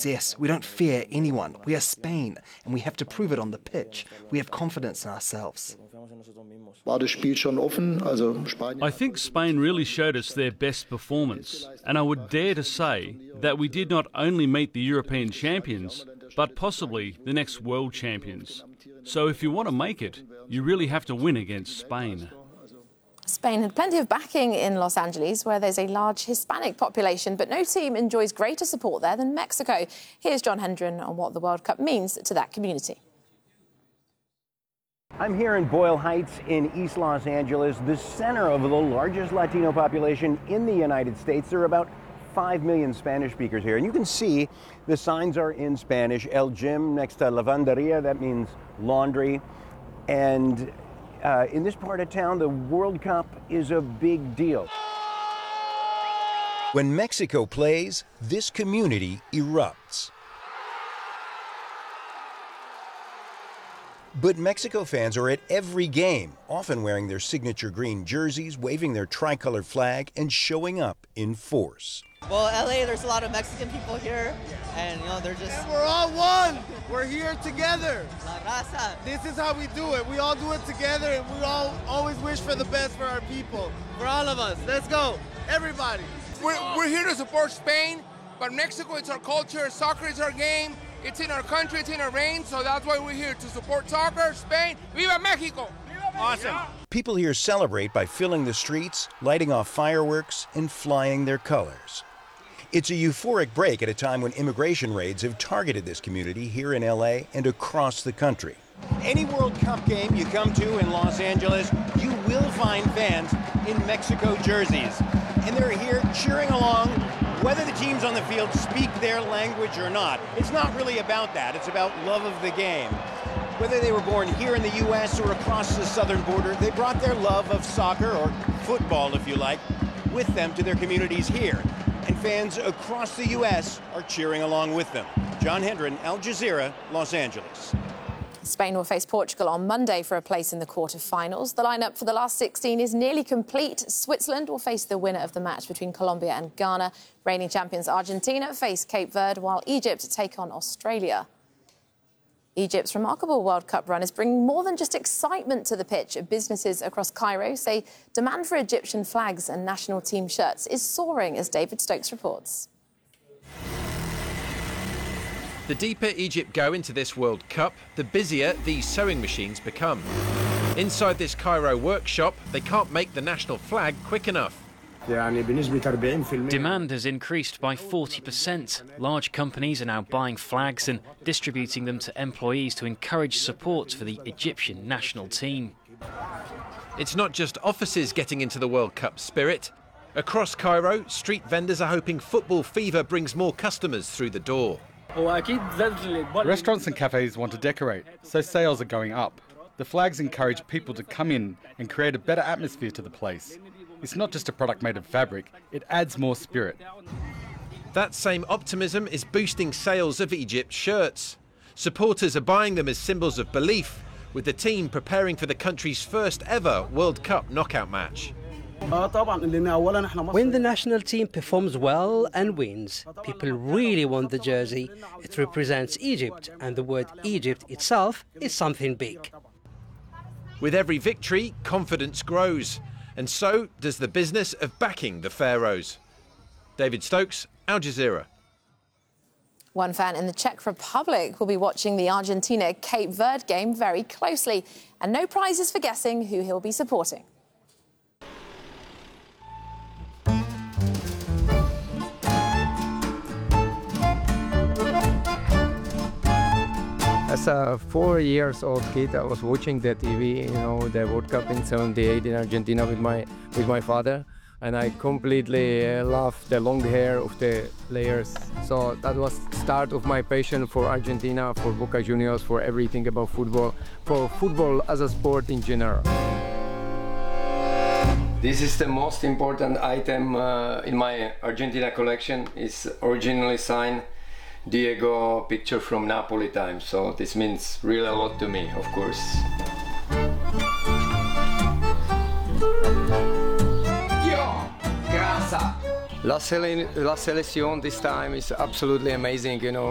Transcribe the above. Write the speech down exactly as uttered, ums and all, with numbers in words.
possess. We don't fear anyone. We are Spain, and we have to prove it on the pitch. We have confidence in ourselves. I think Spain really showed us their best performance, and I would dare to say that we did not only meet the European champions, but possibly the next world champions. So if you want to make it, you really have to win against Spain. Spain had plenty of backing in Los Angeles, where there's a large Hispanic population, but no team enjoys greater support there than Mexico. Here's John Hendren on what the World Cup means to that community. I'm here in Boyle Heights in East Los Angeles, the center of the largest Latino population in the United States. There are about five million Spanish speakers here, and you can see the signs are in Spanish. El Gym next to Lavanderia, that means laundry. And uh, in this part of town, the World Cup is a big deal. When Mexico plays, this community erupts. But Mexico fans are at every game, often wearing their signature green jerseys, waving their tricolor flag, and showing up in force. Well, L A, there's a lot of Mexican people here, and you know, they're just... And we're all one! We're here together! La raza. This is how we do it. We all do it together, and we all always wish for the best for our people. For all of us. Let's go! Everybody! We're, we're here to support Spain, but Mexico, it's our culture. Soccer is our game. It's in our country, it's in our reign, so that's why we're here, to support soccer, Spain. Viva Mexico! Awesome. People here celebrate by filling the streets, lighting off fireworks, and flying their colors. It's a euphoric break at a time when immigration raids have targeted this community here in L A and across the country. Any World Cup game you come to in Los Angeles, you will find fans in Mexico jerseys. And they're here cheering along, whether the teams on the field speak their language or not. It's not really about that. It's about love of the game. Whether they were born here in the U S or across the southern border, they brought their love of soccer, or football if you like, with them to their communities here. And fans across the U S are cheering along with them. John Hendren, Al Jazeera, Los Angeles. Spain will face Portugal on Monday for a place in the quarter-finals. The lineup for the last sixteen is nearly complete. Switzerland will face the winner of the match between Colombia and Ghana. Reigning champions Argentina face Cape Verde, while Egypt take on Australia. Egypt's remarkable World Cup run is bringing more than just excitement to the pitch. Businesses across Cairo say demand for Egyptian flags and national team shirts is soaring, as David Stokes reports. The deeper Egypt go into this World Cup, the busier these sewing machines become. Inside this Cairo workshop, they can't make the national flag quick enough. Demand has increased by forty percent. Large companies are now buying flags and distributing them to employees to encourage support for the Egyptian national team. It's not just offices getting into the World Cup spirit. Across Cairo, street vendors are hoping football fever brings more customers through the door. Restaurants and cafes want to decorate, so sales are going up. The flags encourage people to come in and create a better atmosphere to the place. It's not just a product made of fabric, it adds more spirit. That same optimism is boosting sales of Egypt's shirts. Supporters are buying them as symbols of belief, with the team preparing for the country's first ever World Cup knockout match. When the national team performs well and wins, people really want the jersey. It represents Egypt, and the word Egypt itself is something big. With every victory, confidence grows, and so does the business of backing the Pharaohs. David Stokes, Al Jazeera. One fan in the Czech Republic will be watching the Argentina-Cape Verde game very closely, and no prizes for guessing who he'll be supporting. As a four years old kid, I was watching the T V, you know, the World Cup in seventy-eight in Argentina with my with my father, and I completely uh, loved the long hair of the players. So that was the start of my passion for Argentina, for Boca Juniors, for everything about football, for football as a sport in general. This is the most important item uh, in my Argentina collection. It's originally signed Diego picture from Napoli times, so this means really a lot to me, of course. Yo, grasa! La, sele la Selección this time is absolutely amazing, you know.